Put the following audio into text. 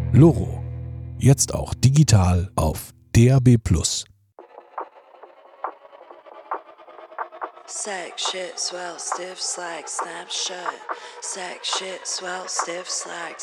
Loro. Jetzt auch digital auf DAB+. Sack shit, swell, stiff, slack, snap, shut. Sack shit, swell, stiff, slack,